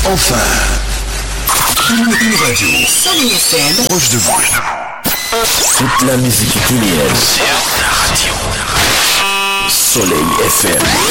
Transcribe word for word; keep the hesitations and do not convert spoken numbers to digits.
Enfin, une radio Soleil F M, proche de vous. Toute la musique guinéenne sur la radio Soleil F M.